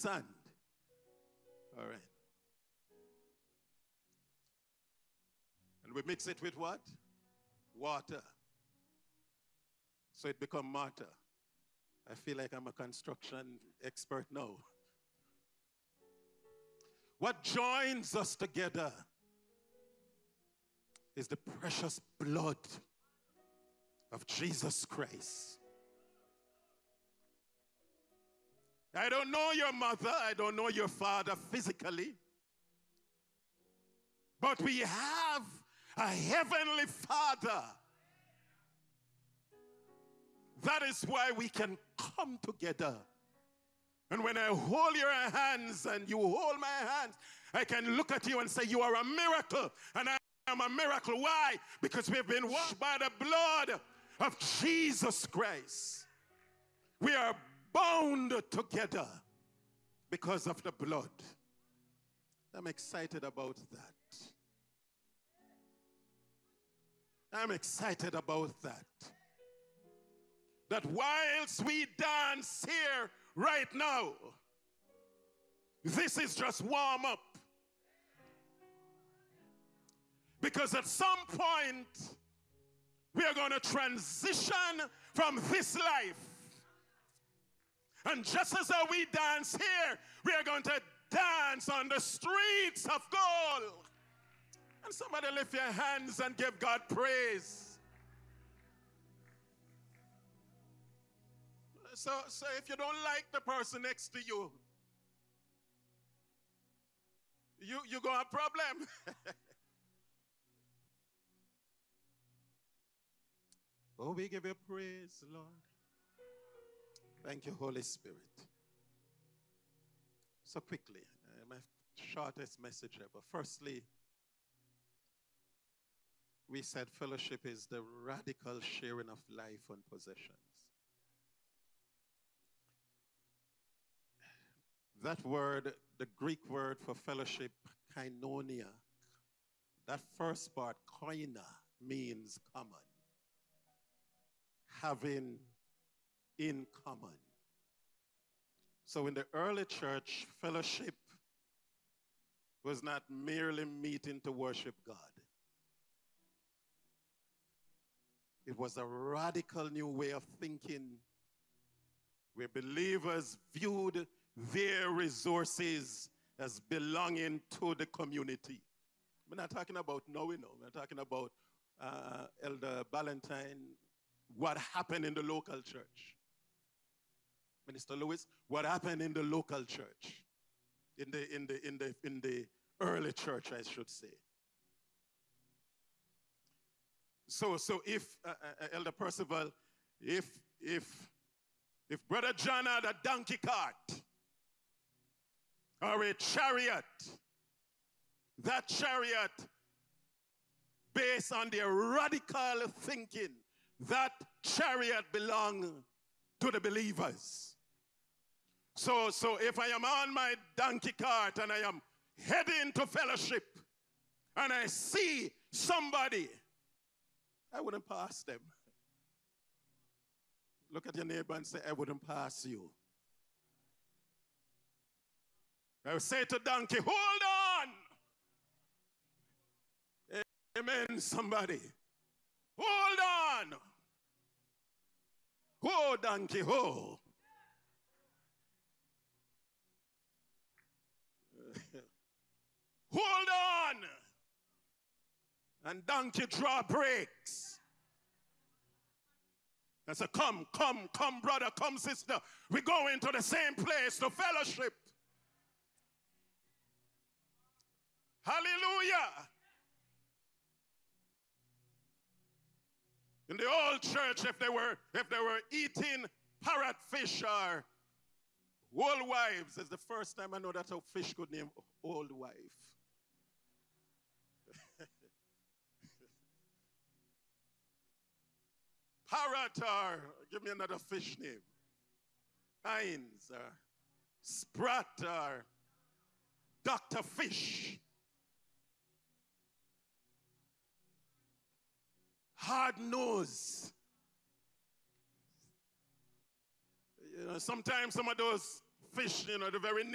sand. All right. And we mix it with what? Water. So it becomes mortar. I feel like I'm a construction expert now. What joins us together is the precious blood of Jesus Christ. I don't know your mother, I don't know your father physically, but we have a heavenly Father. That is why we can come together. And when I hold your hands and you hold my hands, I can look at you and say, you are a miracle. And I am a miracle. Why? Because we've been washed by the blood of Jesus Christ. We are bound together because of the blood. I'm excited about that. I'm excited about that. That whilst we dance here right now, this is just warm up. Because at some point, we are going to transition from this life. And just as how we dance here, we are going to dance on the streets of gold. And somebody lift your hands and give God praise. So if you don't like the person next to you, you got a problem. Oh, we give you praise, Lord. Thank you, Holy Spirit. So quickly, my shortest message ever. Firstly, we said fellowship is the radical sharing of life and possessions. That word, the Greek word for fellowship, koinonia, that first part, koina, means common. Having in common. So in the early church, fellowship was not merely meeting to worship God. It was a radical new way of thinking where believers viewed their resources as belonging to the community. We're not talking about now, we're talking about Elder Ballantyne, what happened in the local church. Minister Lewis, what happened in the local church, in the early church, I should say. So if Elder Percival, if Brother John had a donkey cart or a chariot, that chariot, based on their radical thinking, that chariot belonged to the believers. So if I am on my donkey cart and I am heading to fellowship and I see somebody, I wouldn't pass them. Look at your neighbor and say, I wouldn't pass you. I would say to donkey, hold on. Amen, somebody. Hold on. Ho, donkey, ho. Hold on. And donkey draw brakes. I said, come, brother, come, sister. We go into the same place to fellowship. Hallelujah. In the old church, if they were eating parrotfish or old wives, it's the first time I know that a fish could name old wife. Parrot or, give me another fish name. Heinz or Sprat or Dr. Fish. Hard nose. You know, sometimes some of those fish, the very